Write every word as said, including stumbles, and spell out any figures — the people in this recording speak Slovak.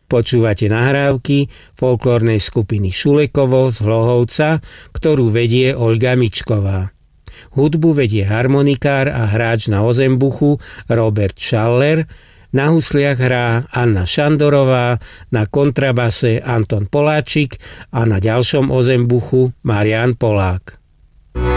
Počúvate nahrávky folklórnej skupiny Šulekovo z Hlohovca, ktorú vedie Olga Mičková. Hudbu vedie harmonikár a hráč na ozembuchu Robert Schaller, na husliach hrá Anna Šandorová, na kontrabase Anton Poláčik a na ďalšom ozembuchu Marián Polák.